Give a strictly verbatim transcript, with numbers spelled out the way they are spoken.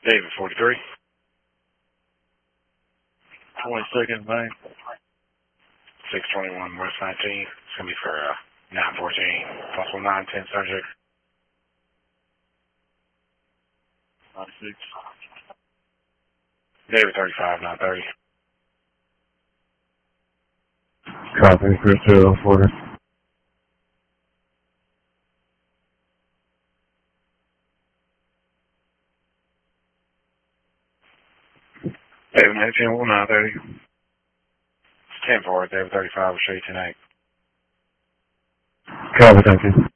David, forty-three. twenty-second, May. six twenty-one West nineteen. It's going to be for uh, nine fourteen. Possible nine ten subject. ninety-six. David, thirty-five, nine thirty. Copy, Chris Hill, forty. David, nineteen, nine thirty. ten four, David, thirty-five, with Shea ten eight. Copy, thank you.